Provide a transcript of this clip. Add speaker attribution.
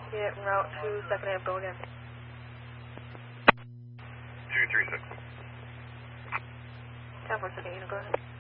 Speaker 1: Yeah, route to 2nd Ave, go again.
Speaker 2: 236.
Speaker 1: 10 for 2nd unit, go ahead.